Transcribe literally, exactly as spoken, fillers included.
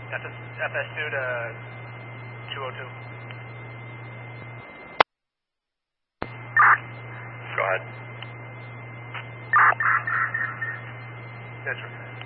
F S two to two oh two. Go ahead. Yes, sir.